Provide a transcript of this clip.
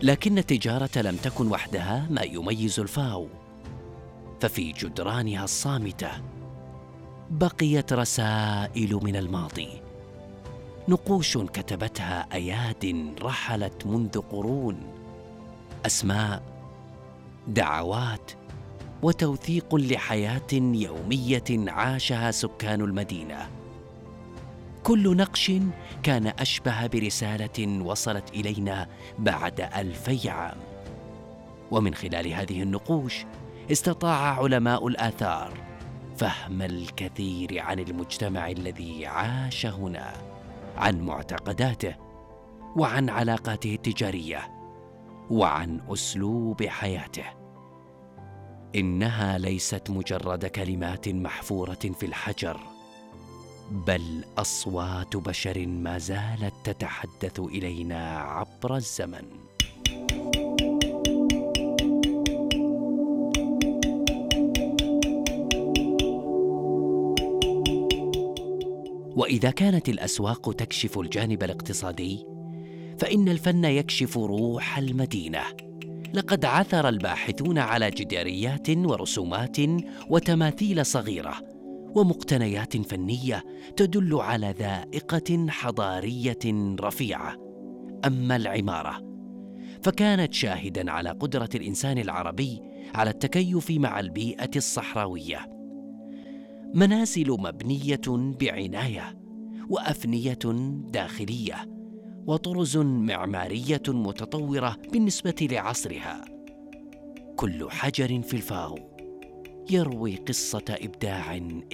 لكن التجارة لم تكن وحدها ما يميز الفاو، ففي جدرانها الصامتة بقيت رسائل من الماضي، نقوش كتبتها أياد رحلت منذ قرون، أسماء، دعوات، وتوثيق لحياة يومية عاشها سكان المدينة. كل نقش كان أشبه برسالة وصلت إلينا بعد 2000 عام. ومن خلال هذه النقوش استطاع علماء الآثار فهم الكثير عن المجتمع الذي عاش هنا، عن معتقداته، وعن علاقاته التجارية، وعن أسلوب حياته. إنها ليست مجرد كلمات محفورة في الحجر، بل أصوات بشر ما زالت تتحدث إلينا عبر الزمن. وإذا كانت الأسواق تكشف الجانب الاقتصادي، فإن الفن يكشف روح المدينة. لقد عثر الباحثون على جداريات ورسومات وتماثيل صغيرة ومقتنيات فنية تدل على ذائقة حضارية رفيعة. أما العمارة فكانت شاهداً على قدرة الإنسان العربي على التكيف مع البيئة الصحراوية. منازل مبنية بعناية، وأفنية داخلية، وطرز معمارية متطورة بالنسبة لعصرها. كل حجر في الفاو يروي قصة إبداع